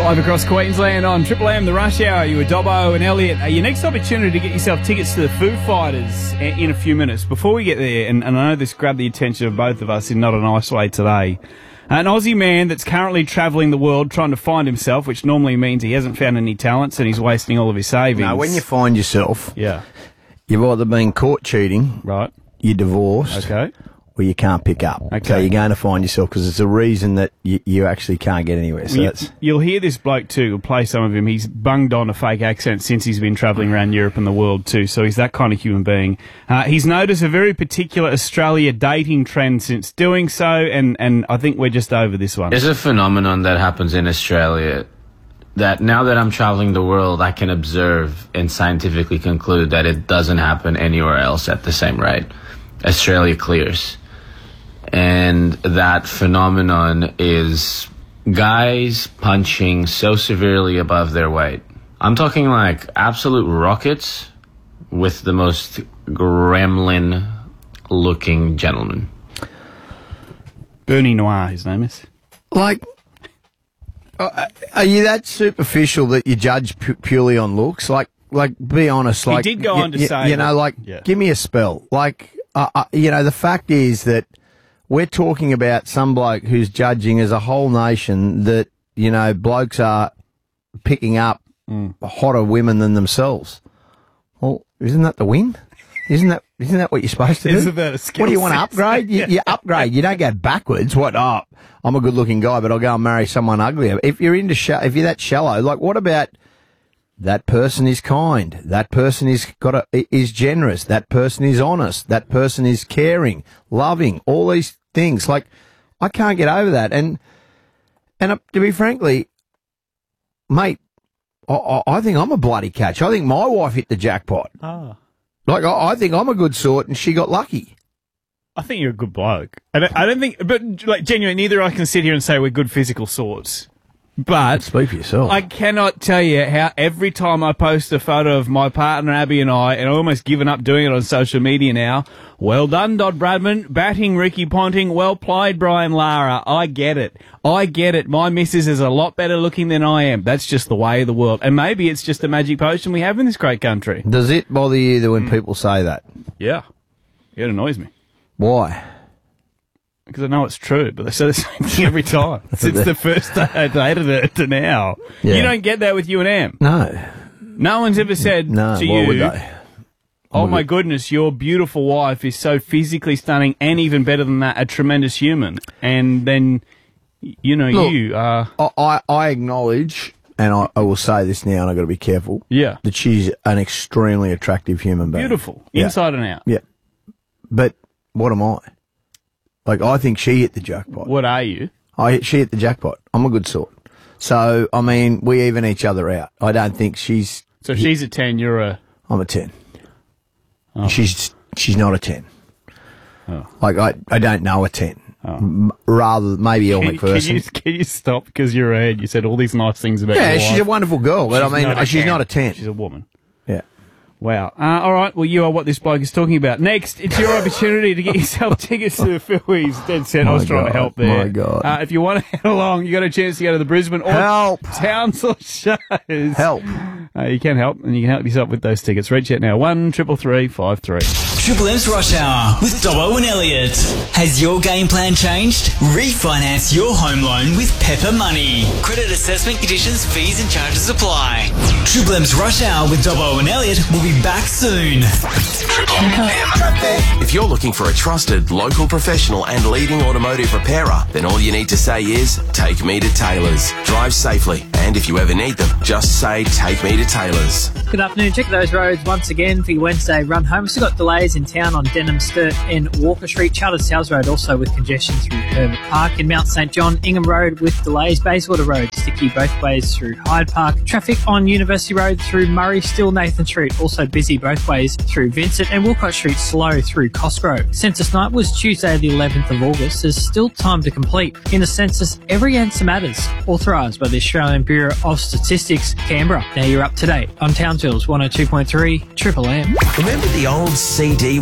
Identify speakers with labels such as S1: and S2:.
S1: Live across Queensland on Triple M, the Rush Hour. You were Dobbo and Elliot. Your next opportunity to get yourself tickets to the Foo Fighters in a few minutes. Before we get there, and I know this grabbed the attention of both of us in Not a Nice Way today, an Aussie man that's currently travelling the world trying to find himself, which normally means he hasn't found any talents and he's wasting all of his savings.
S2: No, when you find yourself, you've either been caught cheating,
S1: right?
S2: You're divorced,
S1: okay,
S2: or you can't pick up.
S1: Okay.
S2: So you're going to find yourself because it's a reason that you actually can't get anywhere. So
S1: you'll hear this bloke too. We'll play some of him. He's bunged on a fake accent since he's been travelling around Europe and the world too. So he's that kind of human being. He's noticed a very particular Australia dating trend since doing so, and I think we're just over this one.
S3: There's a phenomenon that happens in Australia that now that I'm traveling the world, I can observe and scientifically conclude that it doesn't happen anywhere else at the same rate. Australia clears. And that phenomenon is guys punching so severely above their weight. I'm talking like absolute rockets with the most gremlin-looking gentleman.
S1: Bernie Noir, his name is.
S2: Like, are you that superficial that you judge purely on looks? Like, be honest. Like,
S1: he did go on to say,
S2: give me a spell. Like, the fact is that we're talking about some bloke who's judging as a whole nation that, blokes are picking up hotter women than themselves. Well, isn't that the win? Isn't that what you're supposed to do?
S1: Isn't that a skill
S2: What do you want to
S1: set?
S2: upgrade? You upgrade. You don't go backwards. What? Oh, I'm a good looking guy, but I'll go and marry someone uglier. If you're if you're that shallow, like what about that person is kind, that person is generous, that person is honest, that person is caring, loving, all these things. Like, I can't get over that. And to be frankly, mate, I think I'm a bloody catch. I think my wife hit the jackpot.
S1: Oh.
S2: Like, I think I'm a good sort and she got lucky.
S1: I think you're a good bloke. I don't think, but like genuinely, neither I can sit here and say we're good physical sorts. But
S2: speak for yourself.
S1: I cannot tell you how every time I post a photo of my partner Abby and I've almost given up doing it on social media now. Well done, Dodd Bradman. Batting, Ricky Ponting. Well played, Brian Lara. I get it. My missus is a lot better looking than I am. That's just the way of the world. And maybe it's just a magic potion we have in this great country.
S2: Does it bother you that when people say that?
S1: Yeah. It annoys me.
S2: Why?
S1: Because I know it's true, but they say the same thing every time. Since the first day I dated it to now. Yeah. You don't get that with you and Am.
S2: No.
S1: No one's ever said to you,
S2: would they?
S1: Oh my goodness, your beautiful wife is so physically stunning and even better than that, a tremendous human. And then,
S2: Look,
S1: you are...
S2: I acknowledge, and I will say this now, and I've got to be careful, that she's an extremely attractive human being.
S1: Beautiful. Inside and out.
S2: Yeah. But what am I? Like, I think she hit the jackpot.
S1: What are you?
S2: She hit the jackpot. I'm a good sort. So, I mean, we even each other out. I don't think she's...
S1: So she's a 10, you're a...
S2: I'm a 10.
S1: Oh.
S2: She's not a 10.
S1: Oh.
S2: Like, I don't know a 10. Oh. Rather, maybe Elle McPherson.
S1: Can you stop? Because you're a head. You said all these nice things about your wife.
S2: Yeah, she's a wonderful girl, but she's not a 10.
S1: She's a woman.
S2: Yeah.
S1: Wow. All right. Well, you are what this bloke is talking about. Next, it's your opportunity to get yourself tickets to the Phillies. Dead set. I was trying to help there.
S2: My God.
S1: If you want to head along, you got a chance to go to the Brisbane or Townsville shows.
S2: Help.
S1: You can help, and you can help yourself with those tickets. Reach out now. 1-333-53.
S4: Triple M's Rush Hour with Dobbo and Elliot. Has your game plan changed? Refinance your home loan with Pepper Money. Credit assessment conditions, fees and charges apply. Triple M's Rush Hour with Dobbo and Elliot will be back soon.
S5: If you're looking for a trusted, local professional and leading automotive repairer, then all you need to say is, take me to Taylor's. Drive safely, and if you ever need them, just say, take me to Taylor's.
S6: Good afternoon. Check those roads once again for your Wednesday run home. We've still got delays in town on Denham, Sturt and Walker Street. Chartered Sales Road also with congestion through Herbert Park. In Mount St John, Ingham Road with delays. Bayswater Road sticky both ways through Hyde Park. Traffic on University Road through Murray, still Nathan Street. Also busy both ways through Vincent, and Wilcott Street slow through Cosgrove. Census night was Tuesday the 11th of August. There's still time to complete. In the census, every answer matters. Authorised by the Australian Bureau of Statistics, Canberra. Now you're up to date on Townsville's 102.3 Triple M.
S5: Remember the old CD